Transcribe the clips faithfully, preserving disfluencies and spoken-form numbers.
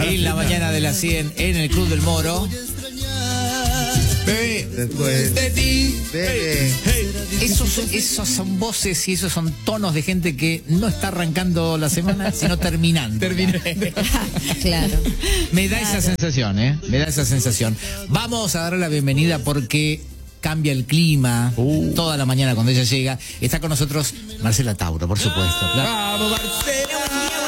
en la mañana de las cien en el Club del Moro. Bebé, Después de ti, Bebé. hey, Esos, esos son voces y esos son tonos de gente que no está arrancando la semana, sino terminando. terminé. Claro. Me da esa sensación, ¿eh? Me da esa sensación. Vamos a darle la bienvenida porque cambia el clima Uh. toda la mañana cuando ella llega. Está con nosotros Marcela Tauro, por supuesto. Claro. Vamos, Marcela.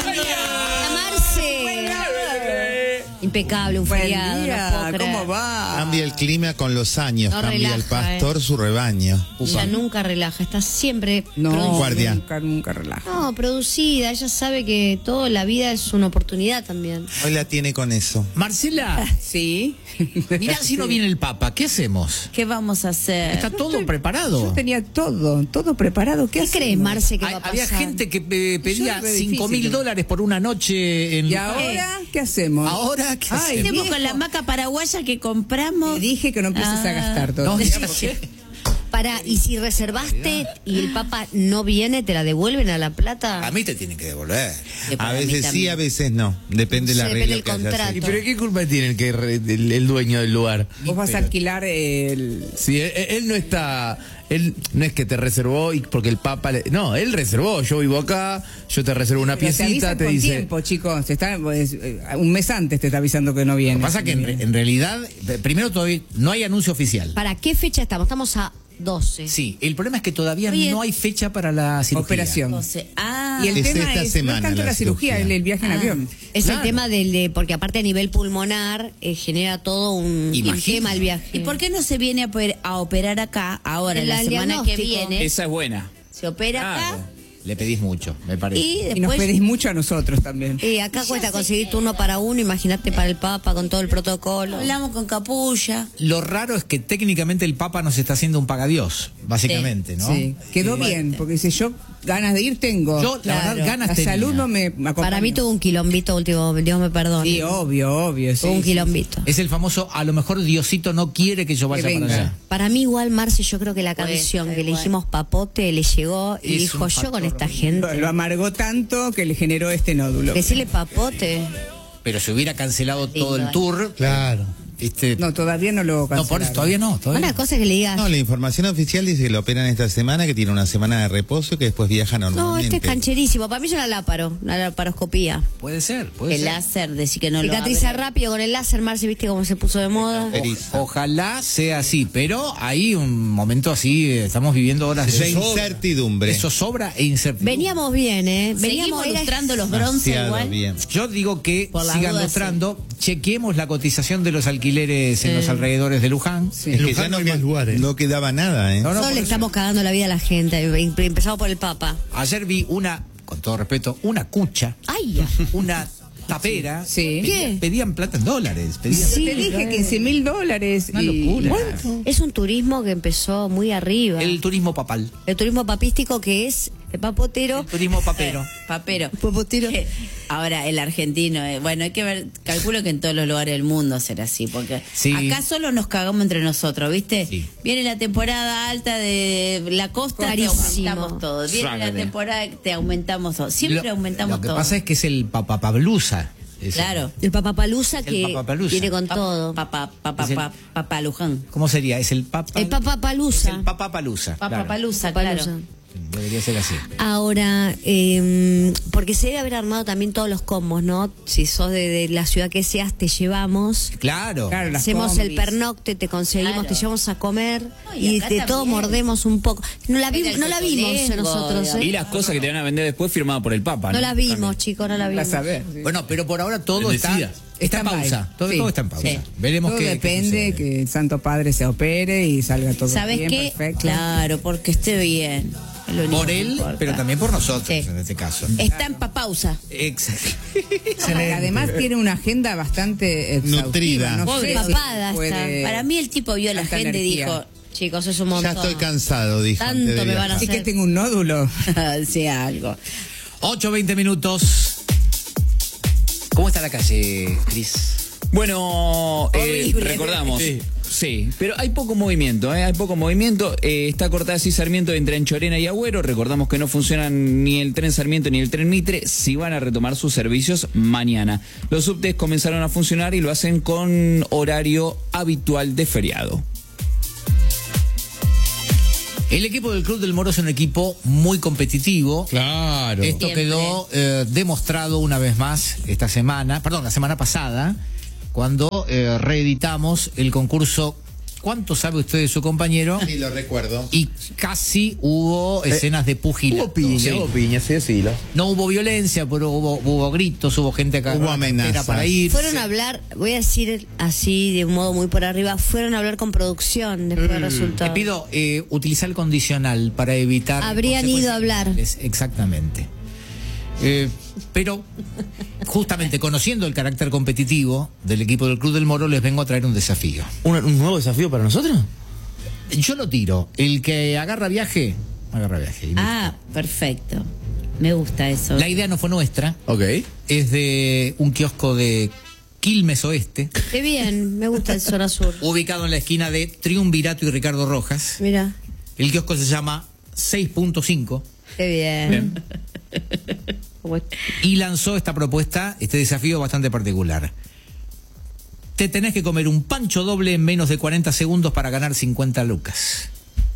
Impecable, un Buen feriado, día, no puedo creer. ¿cómo va? Cambia el clima con los años, No cambia el relaja, pastor eh. su rebaño. Ella nunca relaja, está siempre No, producida. Guardia. nunca, nunca relaja. No, producida, ella sabe que toda la vida es una oportunidad también. Hoy la tiene con eso. Marcela, Sí. mirá si no viene el Papa, ¿qué hacemos? ¿Qué vamos a hacer? Está todo preparado. Yo tenía todo, todo preparado. ¿Qué, ¿Qué hacemos? crees, Marce, que Hay- va a pasar? había gente que eh, pedía Yo re cinco difícil. mil dólares por una noche en ¿Y Luján. ahora qué hacemos? Ahora, ¿qué Ay, hacemos? Hacemos viejo. con la maca paraguaya que compramos. Te dije que no empieces Ah. a gastar todo. No, el sí, tiempo. sí. Pará, y si reservaste y el Papa no viene, ¿te la devuelven a la plata? A mí te tienen que devolver. Que para A mí veces sí, también. a veces no. Depende de No la sé, regla depende que del haya contrato. ¿Y pero qué culpa tiene el que re- el, el dueño del lugar? Vos vas a alquilar el... Sí, él, él no está, él no es que te reservó y porque el Papa le, no, él reservó, yo vivo acá, yo te reservo una Pero te piecita, avisan te con dice. tiempo, chicos. Te está, pues, eh, un mes antes te está avisando que no viene. Lo que pasa es que en, re- en realidad, eh, primero todavía no hay anuncio oficial. ¿Para qué fecha estamos? Estamos a doce. Sí, el problema es que todavía Oye, no hay fecha para la cirugía. Operación. No sé. Ah, Y el Es tema esta es, no semana es tanto la la cirugía, cirugía. es el viaje en Ah. avión. Es Claro. el tema del de, porque aparte a nivel pulmonar eh, genera todo un, un Imagino. tema el viaje. ¿y por qué no se viene a, poder- a operar acá ahora, El la semana que diagnóstico. viene? Esa es buena. Se opera Claro. acá Le pedís mucho, me parece. y Y nos después... pedís mucho a nosotros también. Eh, acá Ya cuesta sé conseguir que- turno para uno, imagínate para el Papa con todo el protocolo. Hablamos con Capulla. Lo raro es que técnicamente el Papa nos está haciendo un pagadiós, básicamente, ¿no? Sí, quedó Eh, bien, porque si yo ganas de ir tengo. Yo, la verdad, ganas La tenía. salud no me acompaña. Para mí tuvo un quilombito último, Dios me perdone. Sí, obvio, obvio. Sí, Tuvo un sí, quilombito. Es el famoso, a lo mejor Diosito no quiere que yo vaya Que para venga. allá. Para mí igual, Marce, yo creo que la Puede canción ser, que le igual. dijimos Papote le llegó y Es dijo, un yo con factor. esta Lo, gente. lo amargó tanto que le generó este nódulo. Decirle Papote. Pero se hubiera cancelado todo el igual. tour. Claro. Este, No, todavía no lo no, por eso cancelaron. todavía no. Todavía Una no. cosa que le digas. No, la información oficial dice que lo operan esta semana, que tiene una semana de reposo y que después viaja No, normalmente. este es cancherísimo. Para mí es una láparo, una laparoscopía. Puede ser, puede El ser. láser, decir que no lo Cicatriza abre. rápido con el láser, Marce, viste cómo se puso de moda. Eriza. Ojalá sea así, pero hay un momento así, eh, estamos viviendo horas De de incertidumbre. Eso sobra e incertidumbre. Veníamos bien, ¿eh? Seguimos Veníamos era- lustrando los bronces Demasiado igual. bien. Yo digo que Por las sigan dudas, lustrando, chequeemos la cotización de los alquileres en los alrededores de Luján. Sí. Es que Luján ya no no, hay más lugares. no quedaba nada, ¿eh? No, no, Solo por le eso. estamos cagando la vida a la gente. Empezamos por el Papa. Ayer vi una, con todo respeto, una cucha, ¡Ay! ya. una tapera. Sí. Pedían, ¿Qué? pedían plata en dólares. Pedían Sí. Te dije quince mil dólares. Una y- locura. Es un turismo que empezó muy arriba. El El, turismo papal, turismo papístico que es el papotero. el turismo papero. Papero. Papotero. Ahora, el argentino, eh, bueno, hay que ver, calculo que en todos los lugares del mundo será así, porque Sí. acá solo nos cagamos entre nosotros, ¿viste? Sí. Viene la temporada alta de la costa, Carísimo. te aumentamos todo. Viene la Sácate. temporada, te aumentamos todo. Siempre Lo- aumentamos Lo que todo. pasa es que es el papapablusa. ese. Claro. El papapalusa El que Papapalusa. viene con todo. Papá, papá, Es el- papá, papá Luján. ¿Cómo sería? Es el papa. El papapalusa. Es el papapalusa. Papá claro. Palusa, Papalusa. claro. Debería ser así. Ahora, eh, porque se debe haber armado también todos los combos, ¿no? Si sos de, de la ciudad que seas, te llevamos. Claro. Claro, las Hacemos el combis. pernocte, te conseguimos, Claro. te llevamos a comer No, y y, acá de todo también. mordemos un poco. No la, vi- Mira el no la vimos cotolengo, nosotros, digamos. Y ¿eh? las cosas que te van a vender después firmadas por el Papa. No la vimos, chicos, no la A vimos. saber. sí. Bueno, pero por ahora todo El está, decida. está en Stand-by. pausa. Todo, Sí. todo está en pausa. Sí. Veremos Todo qué qué depende sucede. que el Santo Padre se opere y salga todo ¿Sabes bien, qué? perfecto. Claro, porque esté bien. Es lo único Por que él, importa. pero también por nosotros Sí. en este caso. Está en papausa. Exacto. Además tiene una agenda bastante exhaustiva. Nutrida. No Pobre sé si papada puede- Para mí el tipo vio a la tanta gente y energía. dijo, Chicos, es un Ya montón. estoy cansado, dijo. Tanto antes de me van a viajar. Es que tengo un nódulo. sea algo. ocho veinte minutos. ¿Cómo está la calle, Cris? Bueno, eh, Horrible. recordamos, Sí. Sí, pero hay poco movimiento, ¿eh? Hay poco movimiento. Eh, está cortada así Sarmiento entre Anchorena y Agüero. Recordamos que no funcionan ni el tren Sarmiento ni el tren Mitre. Si van a retomar sus servicios mañana. Los subtes comenzaron a funcionar y lo hacen con horario habitual de feriado. El equipo del Club del Moro es un equipo muy competitivo. Claro. Esto Siempre. quedó eh, demostrado una vez más esta semana, perdón, la semana pasada, cuando eh, reeditamos el concurso ¿Cuánto sabe usted de su compañero? Sí, lo recuerdo. Y casi hubo escenas de pugilato. Hubo piña, Sí. hubo piña, sí, sí. Lo. No hubo violencia, pero hubo, hubo gritos, hubo gente acá. Hubo amenazas. Para ir. Fueron a hablar, voy a decir así de un modo muy por arriba, fueron a hablar con producción después del Te resultado. pido eh, utilizar el condicional para evitar. Habrían ido a hablar. Es- Exactamente. Eh, pero justamente conociendo el carácter competitivo del equipo del Club del Moro, les vengo a traer un desafío. ¿Un, un nuevo desafío para nosotros? Yo lo tiro. El que agarra viaje, agarra viaje. Y Ah, perfecto. Me gusta eso. la idea no fue nuestra, Ok. es de un kiosco de Quilmes Oeste, Qué bien, me gusta el zona sur. ubicado en la esquina de Triunvirato y Ricardo Rojas. Mira, El kiosco se llama seis punto cinco qué bien. Como- y lanzó esta propuesta, este desafío bastante particular. Te tenés que comer un pancho doble en menos de cuarenta segundos para ganar cincuenta lucas.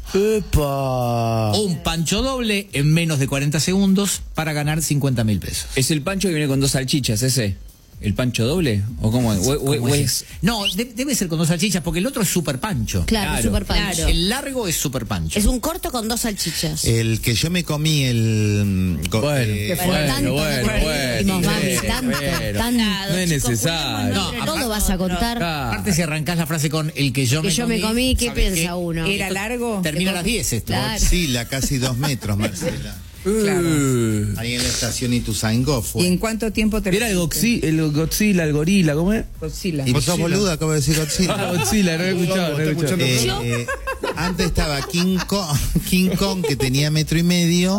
¡Epa! O un pancho doble en menos de cuarenta segundos para ganar cincuenta mil pesos. ¿Es el pancho que viene con dos salchichas ese? ¿El pancho doble? ¿O cómo es? O- o- ¿Cómo o es? es- No, de- debe ser con dos salchichas porque el otro es super pancho. Claro, Claro, super pancho. claro. El largo es super pancho. Es un corto con dos salchichas. El que yo me comí, el... mm, co- Bueno, eh, Bueno, bueno, tanto, bueno, no bueno, perdimos, mami, bueno, tanto, bueno. tanto. No es Chicos, necesario. ponemos nombre, Todo vas a contar. Ah. Aparte, si arrancás la frase con el que yo Que me yo comí. me comí, ¿qué ¿sabes piensa uno? ¿Era largo? Termina a las diez esto. Claro. Sí, la casi dos metros, Marcela. Claro. Uh. Ahí en la estación Ituzaingó ¿Y fue. en cuánto tiempo te Era el, Goxi- el Godzilla, el gorila, ¿cómo es? Godzilla. ¿Vos sos boludo? Acabo de decir Godzilla. Ah, Godzilla, no he escuchado, no he escuchado. Eh, eh, antes estaba King Kong, King Kong, que tenía metro y medio.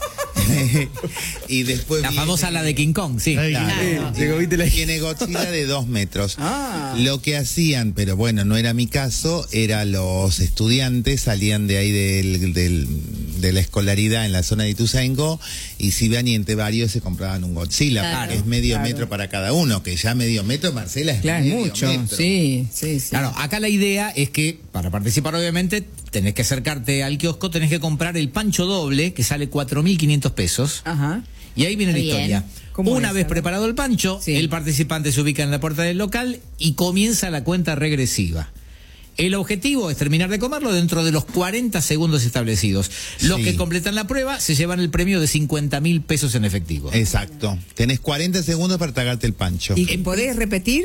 Y después La viene- famosa la de King Kong, sí. Claro. Sí, llegó, viste la- Tiene Godzilla de dos metros. Ah. Lo que hacían, pero bueno, no era mi caso, era los estudiantes salían de ahí del, del- de la escolaridad en la zona de Ituzaingó y si iban y entre varios se compraban un Godzilla, Claro. porque es medio Claro. metro para cada uno, que ya medio metro, Marcela, es Claro, es medio mucho. metro. Sí, sí, sí. Claro, acá la idea es que para participar obviamente tenés que acercarte al kiosco, tenés que comprar el pancho doble que sale cuatro mil quinientos pesos. Ajá. Y ahí viene la Bien. historia. ¿Cómo Una es, vez a ver? preparado el pancho, Sí. el participante se ubica en la puerta del local y comienza la cuenta regresiva. El objetivo es terminar de comerlo dentro de los cuarenta segundos establecidos. Los Sí. que completan la prueba se llevan el premio de cincuenta mil pesos en efectivo. Exacto. Tenés cuarenta segundos para tragarte el pancho. ¿Y que podés repetir?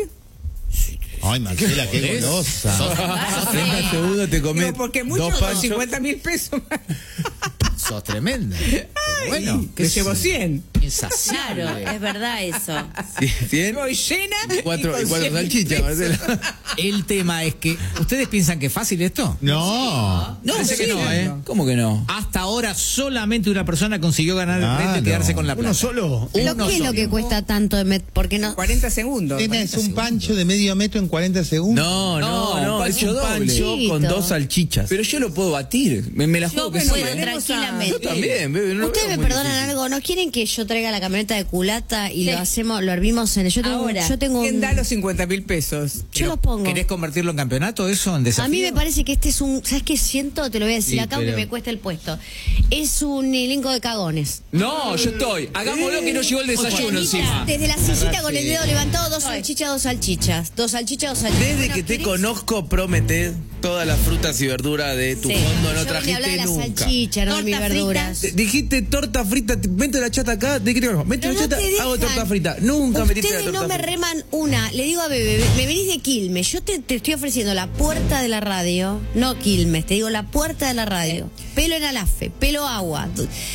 Ay, Marcela, qué ¿Podés? golosa. treinta segundos te comes Digo, porque muchos dos con panchos. cincuenta mil pesos. Sos tremenda. Pero bueno, que llevo cien. insaciable. Claro, es verdad eso. ¿Cien? Voy llena. Cuatro, y y con cuatro cien mil salchichas, pesos. Marcela. El tema es que, ¿ustedes piensan que es fácil esto? No. No, Parece que que no, no. ¿eh? ¿Cómo que no? Hasta ahora solamente una persona consiguió ganar el Ah, premio y quedarse no. con la plata. ¿Uno solo? ¿Pero Uno qué es lo solo. que cuesta tanto de met porque no? cuarenta segundos. Tenés un pancho de medio metro en cuarenta segundos. No, no, No, no, un es pancho un doble. pancho con Chiquito. dos salchichas. Pero yo lo puedo batir. Me, me la juego Yo que que sí. no Puedo Bueno, tenemos tranquilamente. Yo también, bebé. No lo Ustedes veo me muy perdonan difícil. algo, ¿no quieren que yo traiga la camioneta de culata y Sí. lo hacemos, lo hervimos en el... Yo tengo, Ahora, yo tengo ¿Quién un- da los cincuenta mil pesos? yo los pongo. ¿Querés convertirlo en campeonato eso, en desafío? A mí me parece que este es un, ¿sabes qué siento? Te lo voy a decir Sí, acá aunque pero- me cuesta el puesto. Es un elenco de cagones. No, yo estoy. Hagámoslo que no llegó el desayuno encima. Desde la sillita con el dedo levantado, dos salchichas, dos salchichas. Dos salchichas, dos salchichas. Desde Bueno, que te ¿querés? conozco, prometés todas las frutas y verduras de tu Sí. fondo, no Yo venía a hablar de trajiste la nunca. salchicha, no de mis Torta verduras. frita. Te- Dijiste torta frita, te- meto la chata acá, ¿de qué te conozco? Meto Pero la no chata, te hago dejan. torta frita. Nunca metiste la Ustedes torta no me frita. reman una. Le digo a Bebe, me venís de Quilmes. Yo te, te estoy ofreciendo la puerta de la radio. No Quilmes, te digo la puerta de la radio. Pelo en Alafe, pelo agua.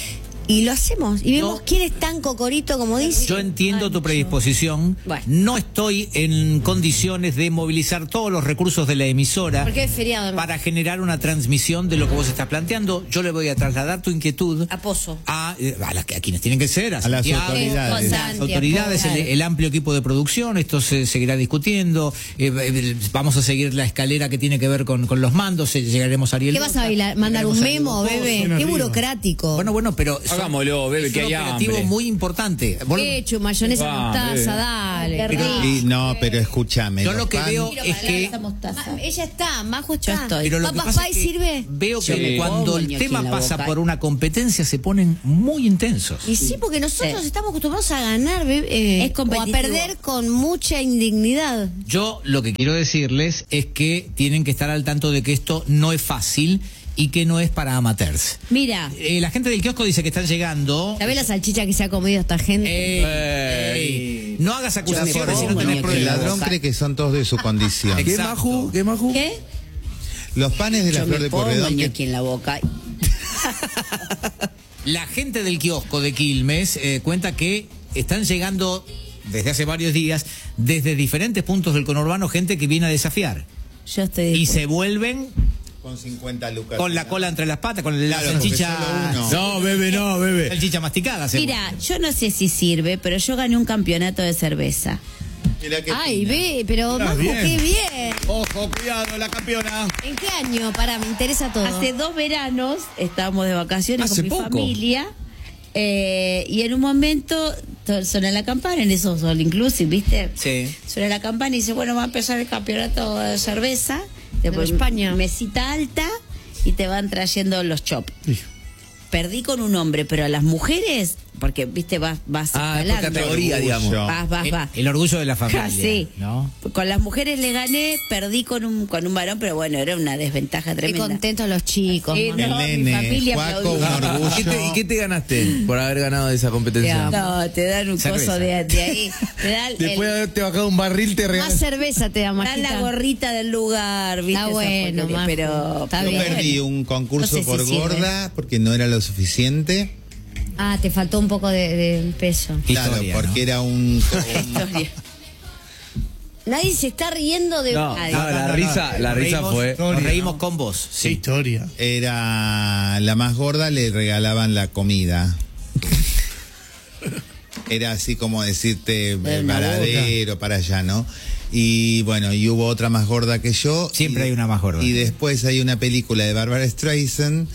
y lo hacemos. Y vemos No. quién es tan cocorito como dice. Yo entiendo tu Ancho. predisposición. Bueno. No estoy en condiciones de movilizar todos los recursos de la emisora Porque es feriado. ¿no? para generar una transmisión de lo que vos estás planteando. Yo le voy a trasladar tu inquietud A Pozo. a, eh, a, las que- a quienes tienen que ser, a, A las Santiago, autoridades. a las autoridades, el, el amplio equipo de producción. Esto se seguirá discutiendo. Eh, eh, vamos a seguir la escalera que tiene que ver con, con los mandos. eh, Llegaremos a Ariel. ¿Qué vas Lota, a bailar? ¿Mandar llegaremos un a Ariel memo, Bocoso. bebé? Qué burocrático. Bueno, bueno, pero son- Hagámoslo, bebé, es que un hay operativo hambre. muy importante. Vos- Hecho, mayonesa, Ah, mostaza, bebé. dale. Qué rico. Y no, pero escúchame. Yo los lo que pan- veo Quiero es bailar que esa mostaza. Ma- Ella está, Majo está. Yo estoy. Pero lo que ¿Papas pasa Pie es que sirve? veo que Sí. cuando el Pongo ñoqui tema en la pasa boca. por una competencia se ponen muy intensos. Y sí, porque nosotros Sí. estamos acostumbrados a ganar bebé, eh, Es o a competitivo. perder con mucha indignidad. Yo lo que quiero decirles es que tienen que estar al tanto de que esto no es fácil y que no es para amateurs. Mira, Eh, la gente del kiosco dice que están llegando. ¿sabés la salchicha que se ha comido esta gente? Ey, Ey. ey, no hagas acusaciones si no pongo tenés ñoqui. El pruebas. ladrón cree que son todos de su condición. ¿Qué Exacto. Maju? ¿Qué Maju? ¿Qué? Los panes de la Yo flor me de pongo Porredón. que- ñoqui en la boca. La gente del kiosco de Quilmes eh, cuenta que están llegando desde hace varios días, desde diferentes puntos del conurbano, gente que viene a desafiar. Yo estoy Y dispuesta. se vuelven Con cincuenta lucas. con la cola entre las patas, con la Claro, porque salchicha. solo uno. No, bebé, no, bebé. Salchicha masticada, seguro. Mira, yo no sé si sirve, pero yo gané un campeonato de cerveza. Mirá qué Ay, fina. ve, pero Mirá, Majo, bien. qué bien. Ojo, cuidado, la campeona. ¿En qué año? Pará, me interesa todo. Hace dos veranos estábamos de vacaciones Hace con mi poco. familia eh, y en un momento to- suena la campana, en esos all inclusive, ¿viste? Sí. Suena la campana y dice, bueno, va a empezar el campeonato de cerveza. Después España. mesita alta y te van trayendo los chops. Perdí con un hombre, pero a las mujeres, porque, viste, vas, vas Ah, es por escalando. categoría, digamos. Vas, vas, El, vas. el orgullo de la familia. Sí. ¿No? Con las mujeres le gané, perdí con un con un varón, pero bueno, era una desventaja Qué tremenda. contentos los chicos. Sí, mamá. no, El mi nene, familia Juaco, un aplaudió. orgullo. ¿Y qué te, y qué te ganaste por haber ganado esa competencia? No, te dan un Cerveza. coso de, de ahí. Te dan el- Después de haberte bajado un barril, te Más regalas. cerveza te da, dan Majita. la gorrita del lugar, ¿viste? Está Esa bueno, porquería, Majo. pero Está Yo bien. perdí un concurso No sé si por sirve. gorda porque no era lo suficiente. Ah, te faltó un poco de, de peso. Claro, Historia, porque ¿no? era un, un- Historia. Nadie se está riendo de No, nadie. no, la risa, la Nos risa reímos- fue. Nos reímos con vos. Qué Sí. historia. era la más gorda, le regalaban la comida. Era así como decirte Era eh, una varadero para allá, ¿no? Y bueno, y hubo otra más gorda que yo. Siempre Y- hay una más gorda. Y después hay una película de Barbara Streisand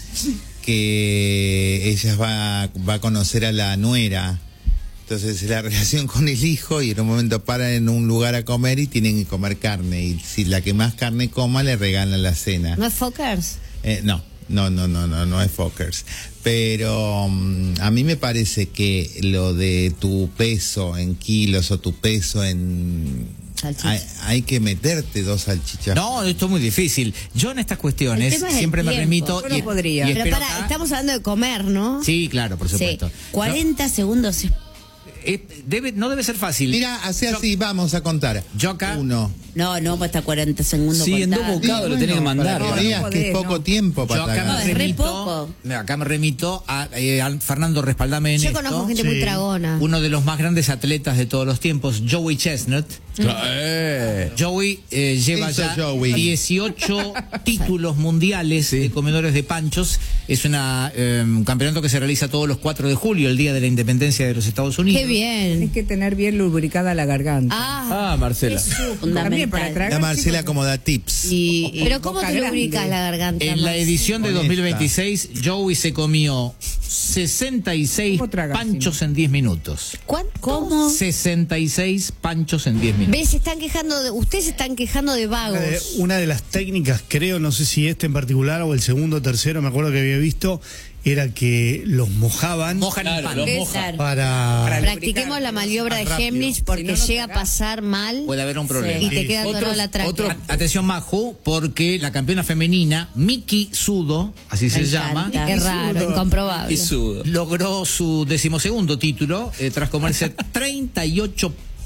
que ella va, va a conocer a la nuera. Entonces la relación con el hijo y en un momento paran en un lugar a comer y tienen que comer carne. Y si la que más carne coma le regalan la cena. ¿No es Fockers? Eh, no, no, no, no, no, no es Fockers. Pero mm, a mí me parece que lo de tu peso en kilos o tu peso en... Salchicha. Hay, hay que meterte dos salchichas. No, esto es muy difícil. Yo en estas El cuestiones tema es el siempre me tiempo. remito. Yo no podría. y Pero espero pará, acá- estamos hablando de comer, ¿no? Sí, claro, por Sí, supuesto. cuarenta segundos. es- No, eh, debe, no debe ser fácil. Mira, hace así, vamos a contar. Yo acá- Uno. No, no, pues hasta cuarenta segundos. Sí, en dos contando. bocados lo tenés que mandar. Para que No, veas no que es podés, poco no. tiempo Yo para acá No, me es re remito, poco. acá me remito a, eh, a Fernando, respaldame en Yo esto. conozco gente muy Sí. tragona. Uno de los más grandes atletas de todos los tiempos, Joey Chestnut. Eh. Joey eh, lleva Hizo ya Joey. dieciocho títulos mundiales de comedores de panchos. Es una, eh, un campeonato que se realiza todos los cuatro de julio, el día de la independencia de los Estados Unidos. Qué Tienes bien. que tener bien lubricada la garganta. Ah, Ah, Marcela. También para Fundamental. tragar. La Marcela chicos, como da tips. y, pero ¿cómo boca te grande. lubricas la garganta? En la Maxi? edición de Honesta. dos mil veintiséis, Joey se comió sesenta y seis ¿Cómo tragas, panchos en diez minutos. ¿Cuánto? ¿Cómo? sesenta y seis panchos en diez minutos. ¿Ves? Se están quejando de, ustedes se están quejando de vagos. Una de, una de las técnicas, creo, no sé si este en particular o el segundo o tercero, me acuerdo que había visto, era que los mojaban Mojan el Claro, pan. lo ¿Qué moja. tal? para... Para Practiquemos lubricar, la maniobra de rápido. Heimlich porque Si no, no llega a tragás. pasar mal Puede haber un problema. y te Sí. queda dolor Otros- la tráquea. otros- A- Atención, Maju, porque la campeona femenina, Miki Sudo, así se Me llama, encanta. Qué raro, incomprobable. Y sudo. logró su decimosegundo título eh, tras comerse treinta y ocho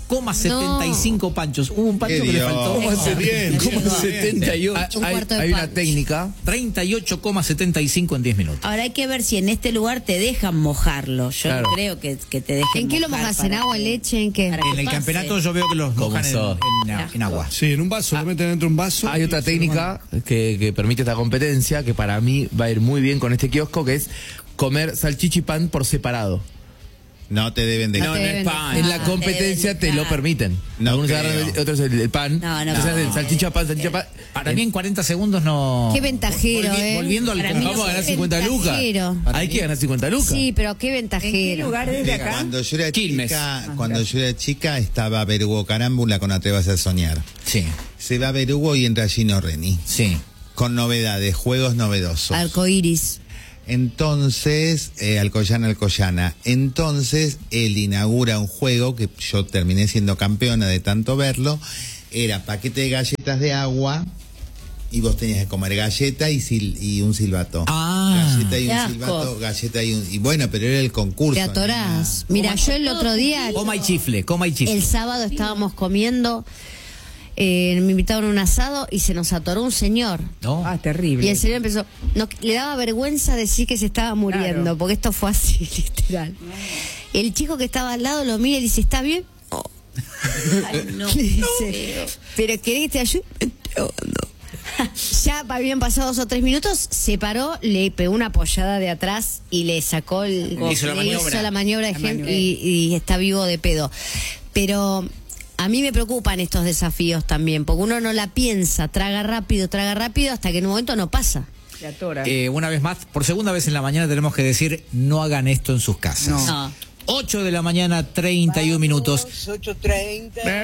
coma setenta y cinco panchos. Hubo un pancho Qué que le Dios. faltó. ¿Cómo hace bien? ¿Cómo Bien. setenta y ocho? Un Hay, cuarto de hay una pan. técnica. treinta y ocho coma setenta y cinco en diez minutos. Ahora hay que ver si en este lugar te dejan mojarlo. Yo Claro. no creo que, que te dejen ¿En qué lo mojar mojas? ¿En para agua, en que- leche? ¿En qué? para que En el pase. campeonato yo veo que los ¿Cómo mojan en, sos? en- en agua. Sí, en un vaso, lo meten dentro de un vaso. Hay otra técnica que, que permite esta competencia que para mí va a ir muy bien con este kiosco, que es comer salchicha y pan por separado. No te deben de No No, te no es deben pan. En la te competencia deben te lo dejar. permiten. No Algunos creo. agarran el- otros el, el pan. No, no, Entonces no. hacen salchicha, pan, salchicha, pan. Para mí en cuarenta segundos no... Qué ventajero, Volvi- ¿eh? Volviendo al Para concurso. Vamos a ganar Qué cincuenta lucas. ventajero. Hay que ganar cincuenta lucas. Sí, pero qué ¿En qué ventajero. lugar es de acá? Cuando yo era Quilmes. chica, cuando yo era chica estaba Berugo Carámbula con Atrevas a Soñar. Sí, Se va Berugo y entra Gino Reni. sí. Con novedades, juegos novedosos. Arcoiris. Entonces, eh, Alcoyana, Alcoyana. Entonces, él inaugura un juego que yo terminé siendo campeona de tanto verlo. Era paquete de galletas de agua y vos tenías que comer galleta y, sil- y un silbato. Ah. Galleta y Qué un asco. silbato, galleta y un... Y bueno, pero era el concurso. Te atorás. Mira, yo el otro día, Coma y chifle, coma y chifle. el sábado estábamos comiendo, eh, me invitaron a un asado y se nos atoró un señor. ¿No? Ah, terrible. Y el señor empezó, no, le daba vergüenza decir que se estaba muriendo, Claro. porque esto fue así, literal. El chico que estaba al lado lo mira y dice, ¿está bien? Oh. Ay, no. Le dice, ¿pero querés que te ayude? No. Ya habían pasado dos o tres minutos, se paró, le pegó una apoyada de atrás y le sacó el, Le hizo la le maniobra. hizo la maniobra de La ejemplo maniobra. y, y está vivo de pedo. Pero a mí me preocupan estos desafíos también, porque uno no la piensa, traga rápido, traga rápido, hasta que en un momento no pasa. Se atora. Eh, una vez más, por segunda vez en la mañana tenemos que decir, no hagan esto en sus casas. No. No. ocho de la mañana, treinta y uno minutos. ocho treinta.